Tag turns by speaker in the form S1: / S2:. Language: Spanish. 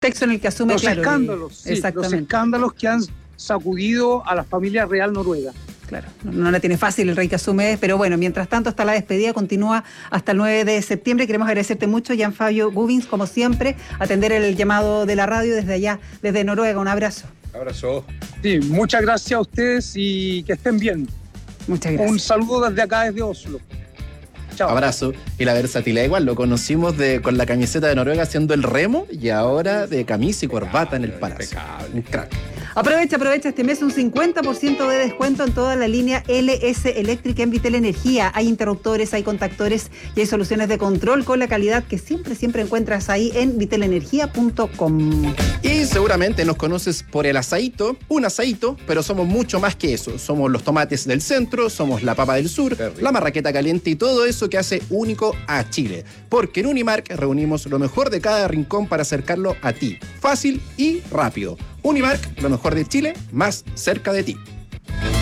S1: contexto en el que asume,
S2: los
S1: claro.
S2: Escándalos, sí, los escándalos que han sacudido a la familia real noruega.
S1: Claro, no la tiene fácil el rey que asume, pero bueno, mientras tanto está la despedida, continúa hasta el 9 de septiembre. Queremos agradecerte mucho, Jan Fabio Gubins, como siempre, atender el llamado de la radio desde allá, desde Noruega. Un abrazo.
S3: Abrazo.
S2: Sí, muchas gracias a ustedes y que estén bien.
S1: Muchas gracias.
S2: Un saludo desde acá, desde Oslo. Chao.
S4: Abrazo. Y la versatilidad igual, lo conocimos con la camiseta de Noruega haciendo el remo y ahora de camisa y corbata en el Palacio. Un crack.
S1: Aprovecha este mes un 50% de descuento en toda la línea LS eléctrica en Vitel Energía. Hay interruptores, hay contactores y hay soluciones de control con la calidad que siempre encuentras ahí en vitelenergia.com.
S4: Y seguramente nos conoces por el asadito, un asadito, pero somos mucho más que eso. Somos los tomates del centro, somos la papa del sur, la marraqueta caliente y todo eso que hace único a Chile. Porque en Unimark reunimos lo mejor de cada rincón para acercarlo a ti. Fácil y rápido. Unimark, lo mejor de Chile, más cerca de ti.